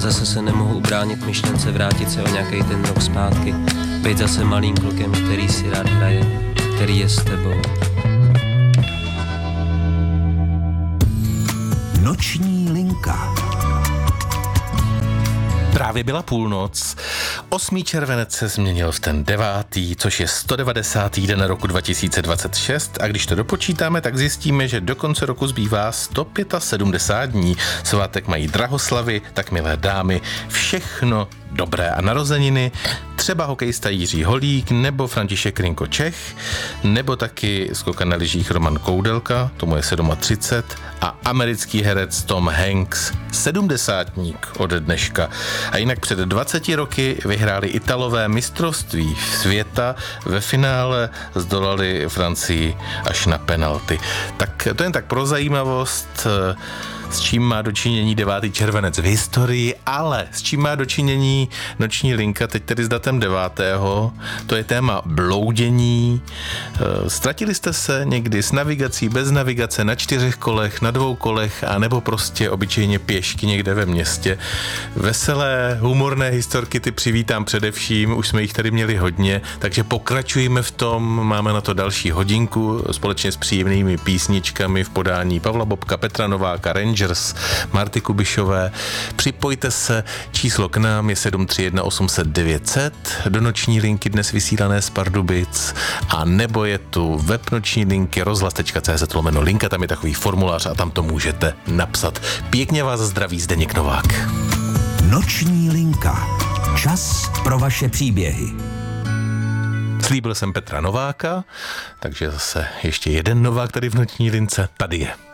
Zase se nemohu ubránit myšlence vrátit se o nějaký ten rok zpátky. Být zase malým klukem, který si rád hraje, který je s tebou. Noční linka. Právě byla půlnoc, 8. červenec se změnil v ten 9., což je 190. den roku 2026 a když to dopočítáme, tak zjistíme, že do konce roku zbývá 175 dní. Svátek mají drahoslavy, tak milé dámy, všechno dobré a narozeniny, třeba hokejista Jiří Holík, nebo František Rinko Čech, nebo taky skokan na lyžích Roman Koudelka, tomu je 37, a americký herec Tom Hanks, 70 ode dneška. A jinak před 20 roky vyhráli Italové mistrovství světa, ve finále zdolali Francii až na penalty. Tak to jen tak pro zajímavost, s čím má dočinění 9. červenec v historii, ale s čím má dočinění noční linka teď tedy s datem 9. To je téma bloudění. Ztratili jste se někdy s navigací, bez navigace, na 4 kolech, na 2 kolech, a nebo prostě obyčejně pěšky někde ve městě. Veselé, humorné historky ty přivítám především, už jsme jich tady měli hodně, takže pokračujeme v tom, máme na to další hodinku společně s příjemnými písničkami v podání Pavla Bobka, Petra Nováka, Rangers, Marty Kubišové. Připojte se, číslo k nám je 731 800 900, do noční linky dnes vysílané z Pardubic, a nebo je tu web noční linky rozhlas.cz/linka, tam je takový formulář a tam to můžete napsat. Pěkně vás zdraví Zdeněk Novák. Noční linka. Čas pro vaše příběhy. Slíbil jsem Petra Nováka, takže zase ještě jeden Novák tady v noční lince. Tady je.